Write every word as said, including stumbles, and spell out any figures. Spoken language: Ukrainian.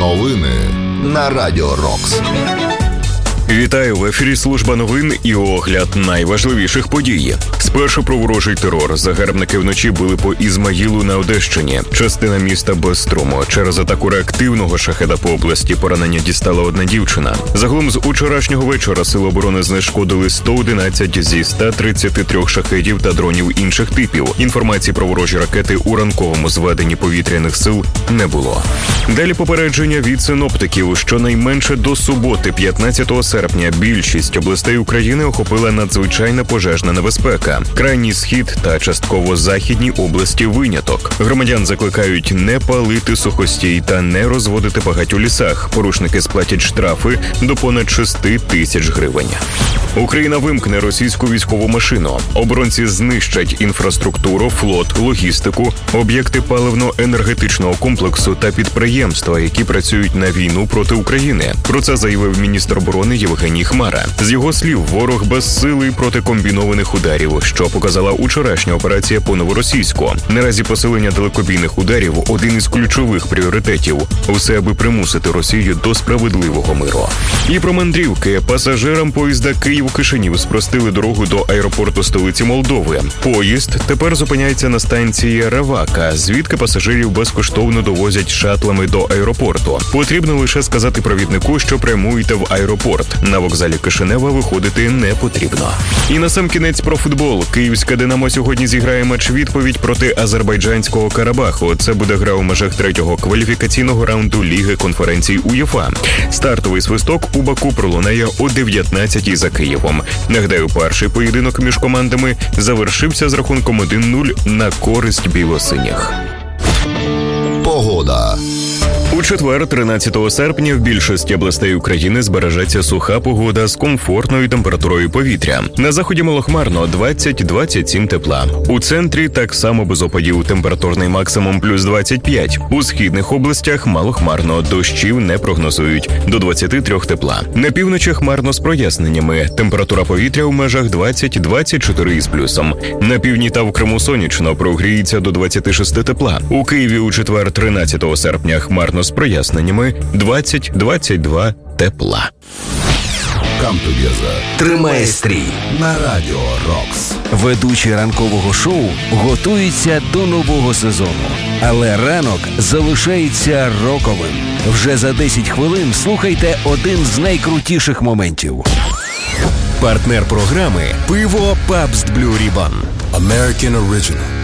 Новини на Радіо Рокс. Вітаю, в ефірі служба новин і огляд найважливіших подій. Спершу про ворожий терор. Загарбники вночі били по Ізмаїлу на Одещині. Частина міста без струму. Через атаку реактивного шахеда по області поранення дістала одна дівчина. Загалом з учорашнього вечора Сили оборони знешкодили сто одинадцять зі ста тридцяти трьох шахедів та дронів інших типів. Інформації про ворожі ракети у ранковому зведенні повітряних сил не було. Далі попередження від синоптиків. Щонайменше до суботи, п'ятнадцятого серпня, більшість областей України охопила надзвичайна пожежна небезпека. Крайній схід та частково західні області виняток. Громадян закликають не палити сухостій та не розводити багать у лісах. Порушники сплатять штрафи до понад шести тисяч гривень. Україна вимкне російську військову машину. Оборонці знищать інфраструктуру, флот, логістику, об'єкти паливно-енергетичного комплексу та підприємства, які працюють на війну проти України. Про це заявив міністр оборони Євгеній Хмара. З його слів, ворог безсилий проти комбінованих ударів, що показала учорашня операція по Новоросійську. Наразі посилення далекобійних ударів – один із ключових пріоритетів. Усе, аби примусити Росію до справедливого миру. І про мандрівки. Пасажирам поїзда Київ-Кишинів спростили дорогу до аеропорту столиці Молдови. Поїзд тепер зупиняється на станції Равака, звідки пасажирів безкоштовно довозять шатлами до аеропорту. Потрібно лише сказати провіднику, що прямуєте в аеропорт. На вокзалі Кишинева виходити не потрібно. І насамкінець про футбол. Київська «Динамо» сьогодні зіграє матч-відповідь проти азербайджанського Карабаху. Це буде гра у межах третього кваліфікаційного раунду Ліги конференцій УЄФА. Стартовий свисток у Баку пролунає о дев'ятнадцятій за Києвом. Нагадаю, перший поєдинок між командами завершився з рахунком один нуль на користь білосиніх. Погода. У четвер, тринадцятого серпня, в більшості областей України збережеться суха погода з комфортною температурою повітря. На заході малохмарно двадцять - двадцять сім тепла. У центрі так само без опадів, температурний максимум плюс двадцять п'ять. У східних областях малохмарно, дощів не прогнозують, до двадцяти трьох тепла. На півночі хмарно з проясненнями, температура повітря у межах двадцять - двадцять чотири із плюсом. На півдні та в Криму сонячно, прогріється до двадцяти шести тепла. У Києві у четвер, тринадцятого серпня, хмарно з проясненнями, двадцять - двадцять два тепла. Come together. Тримає стрій На Радіо Рокс. Ведучі ранкового шоу готуються до нового сезону. Але ранок залишається роковим. Вже за десять хвилин слухайте один з найкрутіших моментів. Партнер програми «Пиво Пабст Блю Рібан». American Original.